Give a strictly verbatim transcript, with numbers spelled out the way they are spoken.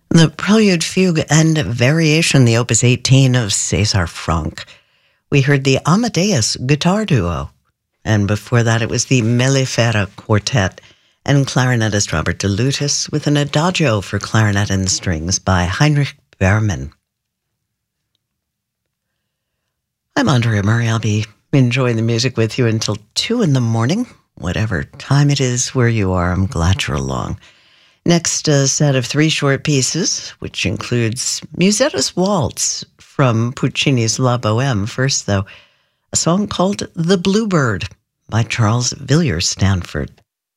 The Prelude, Fugue, and Variation, the Opus eighteen of César Franck. We heard the Amadeus guitar duo, and before that it was the Mellifera Quartet and clarinetist Robert de Lutis with an Adagio for clarinet and strings by Heinrich Berman. I'm Andrea Murray. I'll be enjoying the music with you until two in the morning. Whatever time it is where you are, I'm glad you're along. Next, a set of three short pieces, which includes Musetta's Waltz from Puccini's La Bohème. First, though, a song called The Bluebird by Charles Villiers Stanford.